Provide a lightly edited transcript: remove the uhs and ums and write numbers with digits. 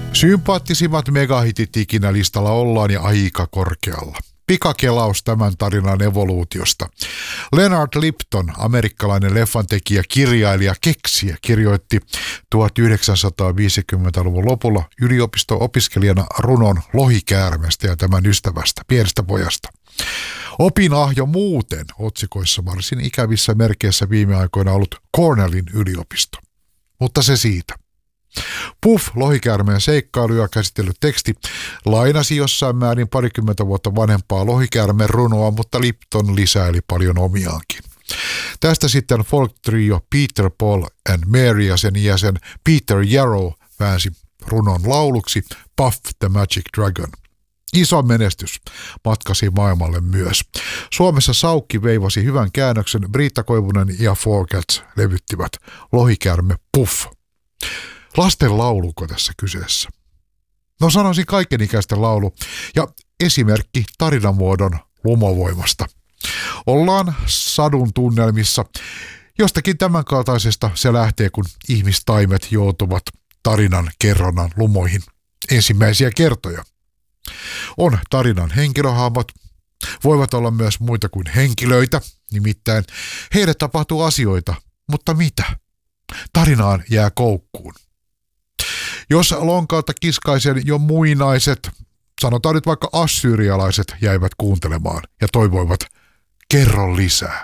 Sympaattisimmat megahitit ikinä listalla ollaan ja aika korkealla. Pikakelaus tämän tarinan evoluutiosta. Leonard Lipton, amerikkalainen leffantekijä, kirjailija, keksijä, kirjoitti 1950-luvun lopulla yliopisto-opiskelijana runon Lohikäärmeestä ja tämän ystävästä, pienestä pojasta. Opinahjo muuten otsikoissa varsin ikävissä merkeissä viime aikoina ollut Cornellin yliopisto. Mutta se siitä. Puff, lohikäärmeen seikkailuja käsitellyt teksti, lainasi jossain määrin parikymmentä vuotta vanhempaa lohikäärmeen runoa, mutta Lipton lisäili paljon omiaankin. Tästä sitten folk-trio Peter, Paul and Mary ja sen jäsen Peter Yarrow väänsi runon lauluksi Puff the Magic Dragon. Iso menestys matkasi maailmalle myös. Suomessa Saukki veivasi hyvän käännöksen, Britta Koivunen ja Four Cats levyttivät Lohikäärme Puff. Lasten lauluko tässä kyseessä? No sanoisin kaikenikäisten laulu ja esimerkki tarinamuodon lumovoimasta. Ollaan sadun tunnelmissa. Jostakin tämänkaltaisesta se lähtee, kun ihmistaimet joutuvat tarinan kerronnan lumoihin ensimmäisiä kertoja. On tarinan henkilöhahmot, voivat olla myös muita kuin henkilöitä, nimittäin heille tapahtuu asioita, mutta mitä? Tarinaan jää koukkuun. Jos lonkalta kiskaisen jo muinaiset, sanotaan nyt vaikka assyrialaiset, jäivät kuuntelemaan ja toivoivat, kerro lisää.